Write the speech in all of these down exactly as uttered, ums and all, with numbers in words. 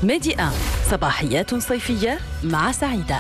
ميدي واحد صباحيات صيفية مع سعيدة.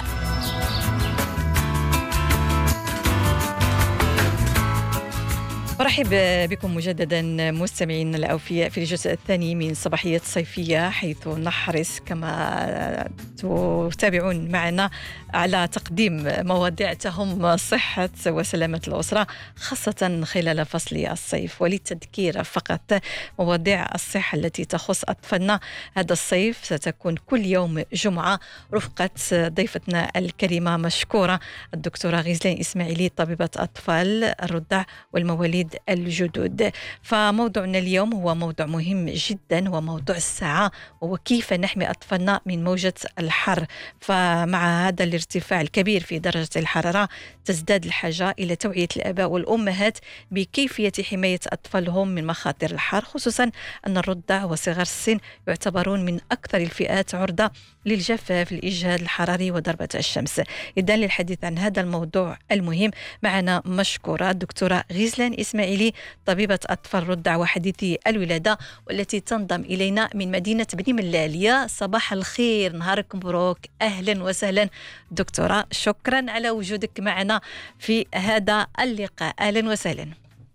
أرحب بكم مجددا مستمعين الأوفياء في الجزء الثاني من صباحيات صيفية، حيث نحرص كما تتابعون معنا على تقديم مواضيع تهم صحة وسلامة الأسرة، خاصة خلال فصل الصيف. وللتذكير فقط، مواضيع الصحة التي تخص أطفالنا هذا الصيف ستكون كل يوم جمعة رفقة ضيفتنا الكريمة مشكورة الدكتورة غزلان إسماعيلي، طبيبة أطفال الرضع والمواليد الجدد. فموضوعنا اليوم هو موضوع مهم جدا، هو موضوع الساعة، وهو كيف نحمي أطفالنا من موجة الحر. فمع هذا الارتفاع الكبير في درجة الحرارة تزداد الحاجة إلى توعية الآباء والأمهات بكيفية حماية أطفالهم من مخاطر الحر، خصوصا أن الرضع وصغار السن يعتبرون من أكثر الفئات عرضة للجفاف، الإجهاد الحراري وضربة الشمس. إذن للحديث عن هذا الموضوع المهم معنا مشكورة الدكتورة غزلان إسماعيلي، طبيبة أطفال رضع وحديثي الولادة، والتي تنضم إلينا من مدينة بني ملالية. صباح الخير، نهارك مبروك، أهلا وسهلا دكتورة، شكرا على وجودك معنا في هذا اللقاء. أهلا وسهلا.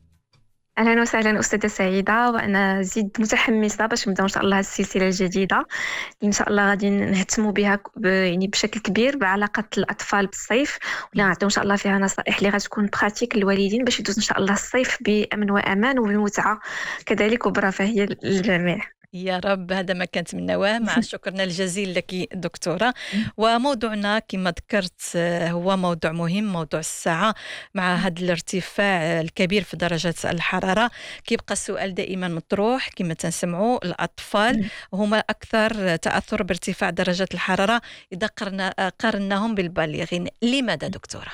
أهلا وسهلا أستاذة سعيدة، وأنا زيد متحمسة باش نبداو إن شاء الله السلسلة الجديدة إن شاء الله غادي نهتموا بها يعني بشكل كبير بعلاقة الأطفال بالصيف، ولا نعطيو إن شاء الله فيها نصائح اللي غتكون براتيك للوالدين باش يدوز إن شاء الله الصيف بأمن وأمان وبمتعة كذلك وبرفاهية للجميع. يا رب، هذا ما كانت من نواه، مع شكرنا الجزيل لك دكتورة. وموضوعنا كما ذكرت هو موضوع مهم، موضوع الساعة. مع هذا الارتفاع الكبير في درجة الحرارة كيبقى السؤال دائما مطروح، كما تنسمعوا الأطفال هما أكثر تأثر بارتفاع درجة الحرارة إذا قارناهم بالبالغين. لماذا دكتورة؟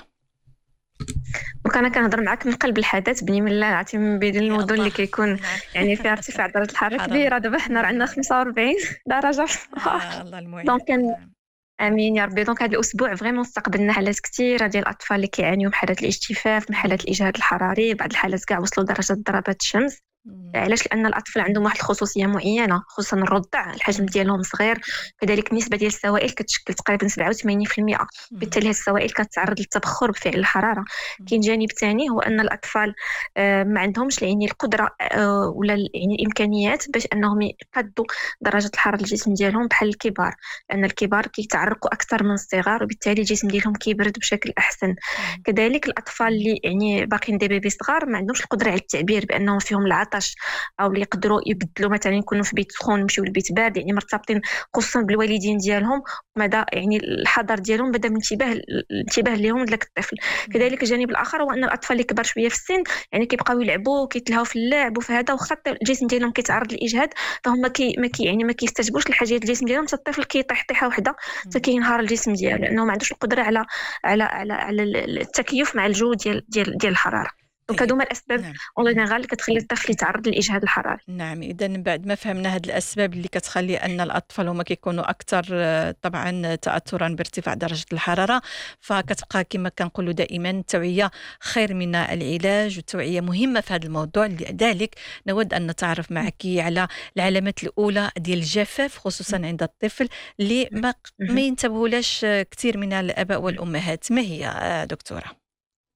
وكان كنهضر معك من قلب الحدث، بني ملال عرفتي من بين المدن اللي كيكون يعني فيها ارتفاع درجه الحراره كبيره. دابا حنا عندنا خمسة وأربعين درجه في الصباح. الله المعين. دونك امين يا ربي. دونك هذا الاسبوع فريمون استقبلنا حالات كثيره ديال الاطفال اللي كيعانيو من حالات الاجتفاف، من حالات الاجهاد الحراري، بعض الحالات كاع وصلوا لدرجه ضربات الشمس. علاش؟ لان الاطفال عندهم واحد الخصوصيه معينه، خصوصا الرضع الحجم ديالهم صغير، كذلك النسبه ديال السوائل كتشكل تقريبا سبعة وثمانين بالمئة، بالتالي هذه السوائل كتعرض للتبخر بفعل الحراره. كاين جانب ثاني هو ان الاطفال آه ما عندهمش يعني القدره آه ولا يعني الامكانيات باش انهم يقدوا درجه الحراره الجسم ديالهم بحال الكبار، لان الكبار كيتعرقوا اكثر من الصغار وبالتالي الجسم ديالهم كيبرد بشكل احسن. كذلك الاطفال اللي يعني باقيين دي بيبي صغار ما عندهمش القدره على التعبير بانهم فيهم العطش او اللي يقدروا يبدلوا، مثلا يكونوا في بيت سخون يمشيو لبيت بارد، يعني مرتبطين خصوصا بالوالدين ديالهم، ماذا يعني الحذر ديالهم بدا من انتباه الانتباه لهم لك الطفل. كذلك الجانب الاخر هو ان الاطفال اللي كبار شويه في السن يعني كيبقاو يلعبوا وكيتلهاو في اللعب وفي هذا، وخا الجسم ديالهم كيتعرض للاجهاد، فهم كي ما كي يعني ما كيستجبوش لحاجات الجسم ديالهم، حتى الطفل كيطيح طيحه وحده حتى كينهار الجسم ديالو، لانه ما عندوش القدره على على على, على التكيف مع الجو ديال ديال ديال الحراره. دونك هادو هما الاسباب نعم. اون جينيرال كتخلي الطفل يتعرض للاجهاد الحراري. نعم، اذا بعد ما فهمنا هذه الاسباب اللي كتخلي ان الاطفال هما كيكونوا اكثر طبعا تاثرا بارتفاع درجه الحراره، فكتبقى كما كنقولوا دائما التوعيه خير من العلاج، والتوعيه مهمه في هذا الموضوع. لذلك نود ان نتعرف معك على العلامات الاولى ديال الجفاف خصوصا عند الطفل اللي ما, ما ينتبهولاش كثير من الاباء والامهات. ما هي دكتوره؟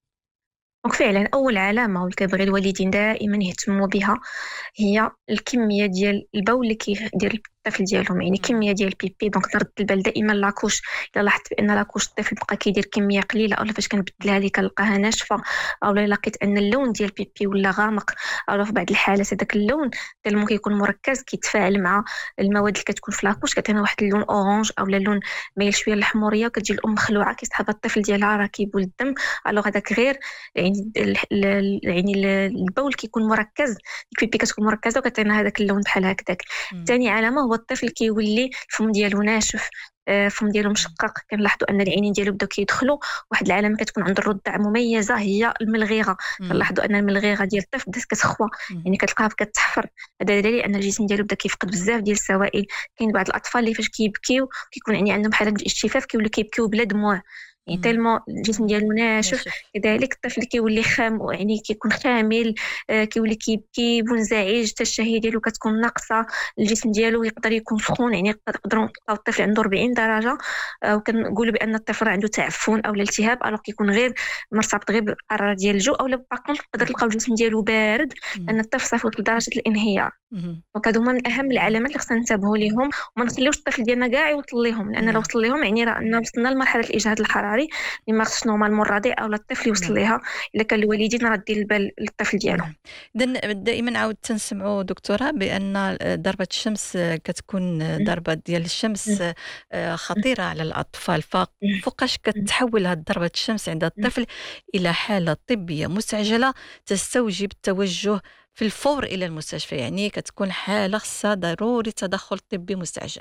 دونك فعلا اول علامه واللي كيبغي الوالدين دائما يهتموا بها هي الكميه ديال البول اللي كيدير الطفل ديالهم، يعني كميه ديال البيبي. دونك نرد البال دائما لاكوش، الا لاحظت بان لاكوش الطفل بقى كيدير كميه قليله، اولا فاش كنبدلها ليه كنلقاها ناشفه، اولا لقيت ان اللون ديال البيبي ولا غامق، اولا في بعض الحالات هذاك اللون ديال ممكن يكون مركز كيتفاعل مع المواد اللي كتكون في لاكوش، كتعطينا واحد اللون اورانج اولا اللون مايل شويه للحموريه، وكتجي الام مخلوعه كيسحب الطفل ديالها راه كيبول الدم. الوغ هذاك غير يعني يعني البول كيكون مركز، البيبي كتكون مركزه وكتعطينا هذاك اللون بحال هكذاك. ثاني علامه هو الطفل كيولي الفم ديالو ناشف، الفم ديالو مشقق، كنلاحظوا ان العينين ديالو بداو كيدخلوا. واحد العلامه كتكون عند الرضع مميزه هي الملغيغه، كنلاحظوا ان الملغيغه ديال الطفل بدات كتخوى، يعني كتلقاها كتحفر، هذا دليل ان الجسم ديالو بدا كيفقد بزاف ديال السوائل. كاين بعض الاطفال اللي فاش كيبكيو كيكون يعني عندهم حاله من الاجتفاف كيولوا كيبكيو بلا دموع، يعني تالمو الجسم ديالو ناشف. ناشف. كذلك الطفل كيولي خام، يعني كيكون خامل، آه، كيولي كيبكي منزعج، حتى الشهيه ديالو كتكون ناقصه، الجسم ديالو يقدر يكون سخون، يعني نقدروا نلقاو الطفل عنده أربعين درجه، آه، وكنقولوا بان الطفل عنده تعفن او الالتهاب، الوغ كيكون غير مرتبط غير بالحراره ديال الجو، او باكون نقدر نلقاو الجسم ديالو بارد، لان الطفل صافي لدرجه الانهيار. مهم. دونك هادو هما من اهم العلامات اللي خصنا ننتبهوا ليهم، وما نخليوش الطفل ديالنا كاع يوصل ليهم، لان لو نعم. وصل ليهم يعني راه أننا وصلنا لمرحله الاجهاد الحراري اللي ما خصش نورمالمون الرضيع او الطفل يوصل نعم. ليها، الا كان الوالدين راه دير البال للطفل ديالو. نعم. إذن دائما عاود تنسمعوا دكتورة بأن ضربة الشمس كتكون ضربة ديال الشمس خطيرة على الأطفال، ففوقاش كتحول هذه ضربة الشمس عند الطفل إلى حالة طبية مستعجلة تستوجب التوجه في الفور إلى المستشفى، يعني كتكون حالة خصها ضروري تدخل طبي مستعجل.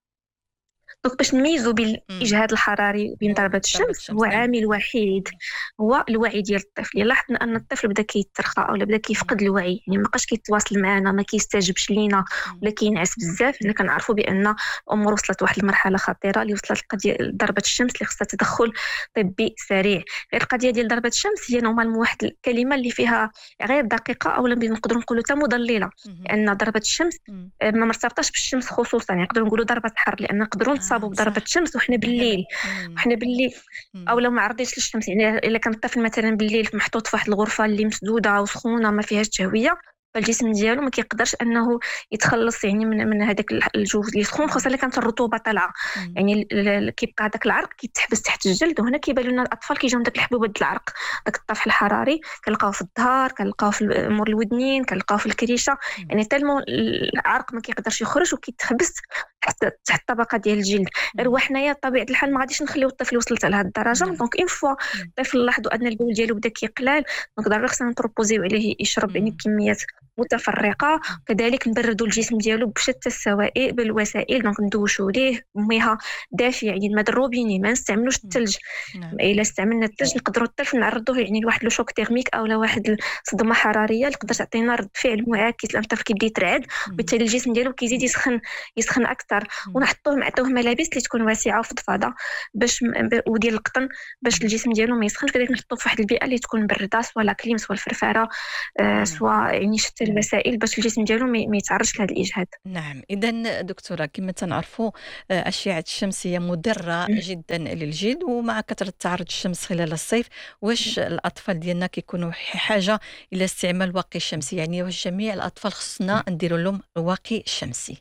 دونك باش نميزوا بين مم. الاجهاد الحراري وبين ضربه ضربة الشمس، الشمس. هو نعم. عامل وحيد، هو الوعي ديال الطفل. الا لاحظنا ان الطفل بدا كيترخى او بدا كيفقد الوعي، يعني ما بقاش كيتواصل معنا، ما كيستجبش لينا، ولا كينعس بزاف، حنا كنعرفوا بان الامور وصلت لواحد المرحله خطيره اللي وصلت القضيه ضربه الشمس اللي خصها تدخل طبي سريع. غير القضيه ديال ضربه الشمس هي نورمالمون واحد الكلمه اللي فيها غير دقيقه، او نقدروا نقولوا حتى مضلله، لان ضربه الشمس ما مرتبطاش بالشمس خصوصا، يعني نقدروا نقولوا ضربه حر، لان نقدروا نتصابوا بضربه الشمس وحنا بالليل، وحنا بالليل او لو ما عرضيش للشمس، يعني الا كان الطفل مثلا بالليل محطوط في واحد الغرفه اللي مسدوده وسخونه ما فيهاش تهويه، فالجسم ديالو ما كيقدرش انه يتخلص يعني من من هذاك الجو اللي سخون، خاصه الا كانت الرطوبه طالعه، يعني كيبقى هذاك العرق كيتحبس تحت الجلد، وهنا كيبان لنا الاطفال كيجيو داك الحبوبه ديال العرق، داك الطفح الحراري كنلقاو في الظهر، كنلقاو في مور الودنين، كنلقاو في الكريشه، يعني تالمو العرق ما كيقدرش يخرج وكيتحبس تحت تحت الطبقه ديال الجلد. غير هو حنايا بطبيعه الحال ما غاديش نخليو الطفل يوصل حتى لهاد الدرجه. دونك اون فوا الطفل لاحظوا ان البول ديالو بدا كيقلال، دونك ضروري خصنا نبروبوزيو عليه يشرب يعني كميات متفرقه، كذلك نبردوا الجسم ديالو بشتى السوائل بالوسائل، دونك ندوشوا ليه مياه دافيه، يعني الماء الروبيني، ما نستعملوش الثلج. الا استعملنا الثلج نقدروا الطفل نعرضوه يعني لواحد لو شوك تيرميك او لواحد الصدمه حراريه اللي تقدر تعطينا رد فعل معاكس، لان الطفل كيبدا يترعد، وبالتالي الجسم ديالو كيزيد يسخن يسخن اكثر. ونحطوه نعطوه ملابس اللي تكون واسعه وفضفاضه باش وديال القطن باش الجسم ديالو ما يسخنش، كذلك نحطوه في واحد البيئه اللي تكون برده، سواء لا كليم سواء الفرفاره، آه سواء يعني شتى الوسائل باش الجسم ديالو ما يتعرضش لهذا الاجهاد. نعم. اذا دكتوره كما تنعرفوا اشعه الشمس هي مضره جدا للجلد، ومع كثره تعرض الشمس خلال الصيف واش الاطفال ديالنا كيكونوا حاجه الى استعمال واقي شمسي؟ يعني واش جميع الاطفال خصنا نديروا لهم واقي شمسي؟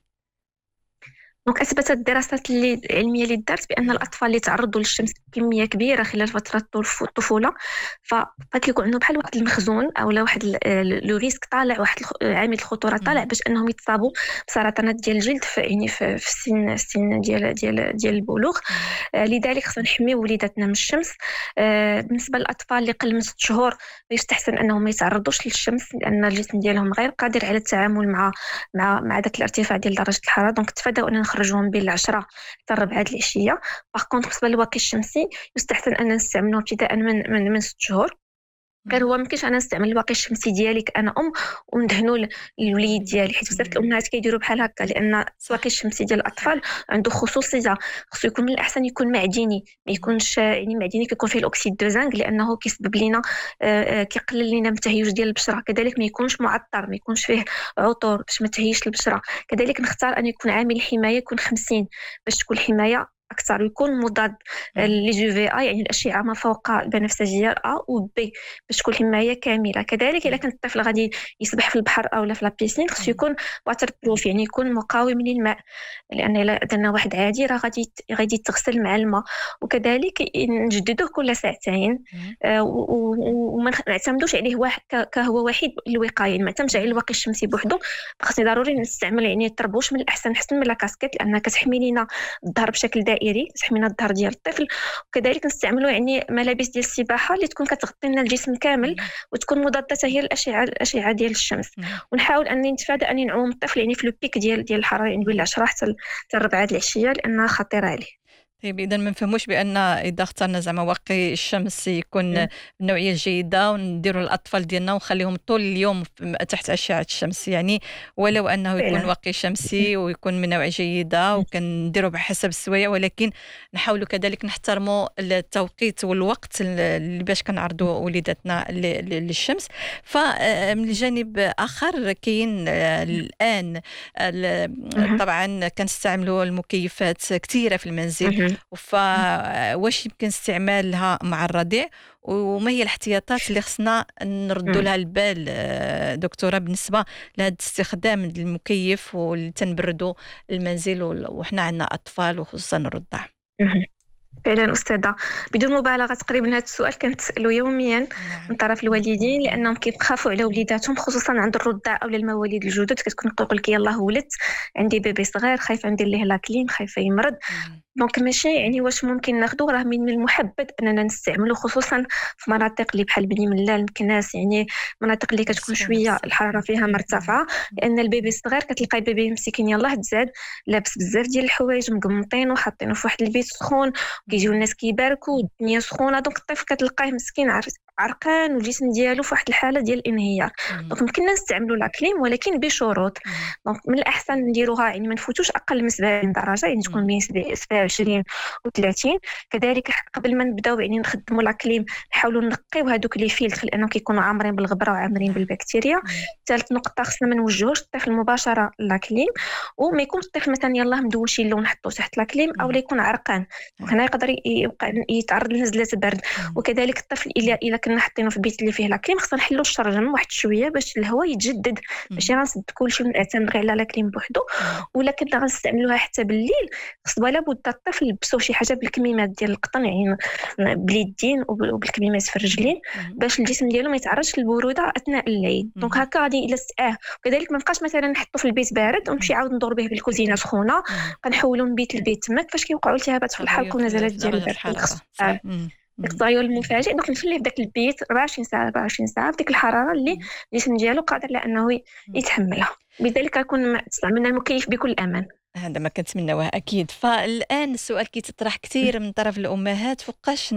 دونك اثبتت الدراسات اللي العلميه اللي دارت بان الاطفال اللي تعرضوا للشمس بكميه كبيره خلال فتره الطفوله فكيكون عندهم بحال واحد المخزون او واحد لو ريسك طالع، واحد عامل الخطوره طالع باش انهم يتصابوا بسرطانات ديال الجلد في يعني في السن السن ديال ديال ديال البلوغ. آه لذلك خصنا نحميو وليداتنا من الشمس. آه بالنسبه للاطفال اللي قل من ست شهور يستحسن انهم ما يتعرضوش للشمس، لان الجسم ديالهم غير قادر على التعامل مع مع مع داك الارتفاع ديال درجه الحراره. دونك تفاداو ان نخرجوهم بين العشرة حتى الربعة د العشيه. باغ كونطخ بالنسبه للواقي الشمسي يستحسن ان نستعملوه ابتداء من من, من ست شهور. غير هو ممكنش انا نستعمل الواقي الشمسي ديالي كأنا ام وندهنوا الوليد ديالي، حيت بزاف الامهات كيديروا بحال هكا، لان الواقي الشمسي ديال الاطفال عنده خصوصيه، خصو يكون من الاحسن يكون معدني، ما يكونش يعني معدني كيكون فيه الاكسيد دو زنك، لانه كيسبب لنا كيقلل لنا من التهيج ديال البشره. كذلك ما يكونش معطر، ما يكونش فيه عطور باش ما تهيجش البشره. كذلك نختار ان يكون عامل الحمايه يكون خمسين باش تكون الحمايه اكثر، يكون مضاد لي جو في اي يعني الاشعه ما فوق البنفسجيه ا و بي باش تكون حمايه كامله. كذلك الا كان الطفل غادي يسبح في البحر او لا في لابيسين خصو يكون واتر بروف، يعني يكون مقاوم للماء، لان الا درنا واحد عادي راه غادي غادي يتغسل مع الماء. وكذلك نجددوه كل ساعتين، آه وما نعتمدوش عليه واحد كهو وحيد الوقايه، يعني ما نعتمدش على الواقي الشمسي بوحدو، خاصني ضروري نستعمل يعني الطربوش من الاحسن احسن من لا كاسكيت، لانها كتحمي لينا الظهر بشكل دائري، تحمينا الظهر ديال الطفل. وكذلك نستعملوا يعني ملابس ديال السباحه اللي تكون كتغطي لنا الجسم كامل وتكون مضاده هي الاشعه الاشعه ديال الشمس. ونحاول ان نتفادى ان نعوم الطفل يعني في لو بيك ديال ديال الحراره، يعني بين عشرة حتى الربعة د العشيه، لانها خطيره عليه. طيب إذا ما نفهموش بأن إذا اخترنا زعما واقي الشمس يكون بالنوعية الجيدة ونديروا الأطفال ديالنا ونخليهم طول اليوم تحت أشعة الشمس، يعني ولو أنه يكون فعلا. واقي شمسي ويكون من نوع جيدة وكنديروا بحسب السوايع، ولكن نحاولوا كذلك نحترموا التوقيت والوقت اللي باش كنعرضوا وليداتنا للشمس. فمن الجانب آخر كاين الآن طبعا كنستعملوا المكيفات كثيرة في المنزل، فواش يمكن استعمالها مع الرضيع وما هي الاحتياطات اللي خصنا نردوا لها البال دكتورة بالنسبة لهذا الاستخدام المكيف ولتنبردوا المنزل وحنا عندنا أطفال وخصوصا الرضع؟ فعلا أستاذة، بدون مبالغة تقريبا هذا السؤال كنتسألوا يوميا من طرف الوالدين، لأنهم كيخافوا على وليداتهم خصوصا عند الرضع أو المواليد الجدد. كتكون تقول لك يلاه ولدت عندي بيبي صغير، خايفة ندير ليه لاكلين، خايفة يمرض. دونك ماشي يعني واش ممكن ناخذوه، راه من المحبذ اننا نستعملوه خصوصا في مناطق اللي بحال بني ملال مكناس، يعني مناطق اللي كتكون شويه الحراره فيها مرتفعه، لان البيبي الصغير كتلقاي بيبي مسكين يلاه تزاد لابس بزاف ديال الحوايج مقمطين وحاطينه في واحد البيت سخون وكيجيو الناس كيباركوا والدنيا سخونه، دونك الطفل كتلقاه مسكين عرقان والجسم ديالو في واحد الحاله ديال الانهيار. دونك ممكن نستعملوا لاكليم ولكن بشروط. دونك من الاحسن نديروها يعني ما نفوتوش اقل من سبعين درجه، يعني تكون بين سبعة وعشرين و ثلاثين. كذلك قبل ما نبداو يعني نخدموا لاكليم نحاولوا نقيو هذوك لي فيلتر لانهم كيكونوا عامرين بالغبره وعامرين بالبكتيريا. ثالث نقطه خصنا ما نوجهوش الطفل مباشره لاكليم، وما يكون الطفل مثلا يلاه مدول شي لون نحطوه تحت لاكليم او لا يكون عرقان، هنا يقدر يوقع يتعرض لنزلات برد. وكذلك الطفل الا الا كنا حاطينه في البيت اللي فيه لاكليم خصنا نحلو الشرجم واحد شويه باش الهواء يتجدد، ماشي غنسد كلشي ونعتمد غير على لاكليم بوحدو. ولا كنا غنستعملوها حتى بالليل خص ولا بد الطفل يلبسوا شي حاجه بالكميمات ديال القطن، يعني باليدين وبالكميمات في الرجلين باش الجسم ديالو ما يتعرضش للبروده اثناء الليل. دونك هكا غادي الى سقاه. وكذلك ما نبقاش مثلا نحطو في البيت بارد ونمشي عاود ندور به بالكوزينه سخونه، كنحولوا من بيت لبيت تماك فاش كيوقعوا التهابات في الحلق ونزلات ديال البرد. التغير المفاجئ دونك نخليه في داك البيت أربعة وعشرين ساعه أربعة وعشرين ساعه بديك الحراره اللي الجسم ديالو قادر لانه يتحملها. بذلك يكون استعملنا المكيف بكل امان. هذا ما كنتمناوه اكيد. فالان السؤال كيتطرح كثير من طرف الامهات، فوقاش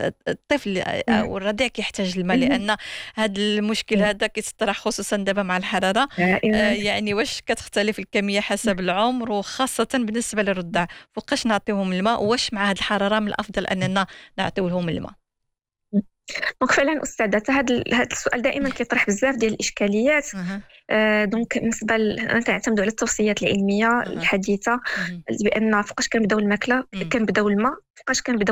الطفل او الرضيع كيحتاج الماء، لان هذا المشكل هذا كيتطرح خصوصا دابا مع الحراره. آه يعني واش كتختلف الكميه حسب العمر وخاصه بالنسبه للرضع، فوقاش نعطيوهم الماء، واش مع هذه الحراره من الافضل اننا نعطيو لهم الماء؟ دونك فعلا استاذه هذا هذا السؤال دائما كيطرح بزاف ديال الاشكاليات. آه دونك بالنسبه نعتمدوا على التوصيات العلميه الحديثه بان فوقاش كنبداو الماكله كنبداو الماء، فوقاش كنبداو